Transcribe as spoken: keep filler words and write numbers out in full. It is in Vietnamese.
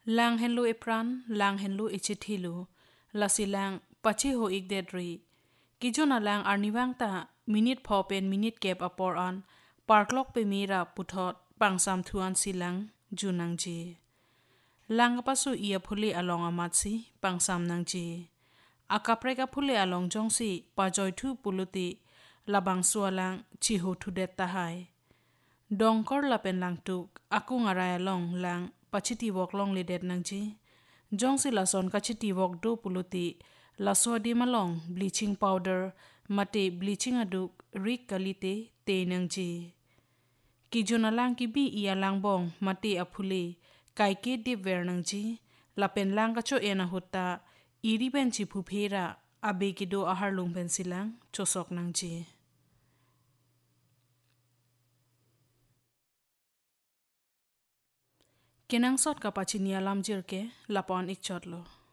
lang henlu epran lang henlu ichithilu lasi lang pachi ho ikdedri kijona lang arniwang ta minute pho pen minute cap apor on park lok pe mira puthot pangsam thuan silang junang ji lang pasu ia phuli along amatsi pangsam nang ji akapreka phule along jongsi pajoi thu puluti labang sualang chi ho thu det ta hai dongkor la pen lang tuk aku ngarai along lang pachiti wok long le det nang ji jongsi la son kachiti wok do puluti la so di malong bleaching powder mate bleaching aduk rik kalite te nang ji ki jona lang ki bi ia lang bong mate aphule kai ke dip ver nang ji la pen lang ka cho ena hutta iri ben chi phu phera abe ki do ahar lung pen silang chosok nang ji kenang sot ka pachinia lamjir ke lapon ik chotlo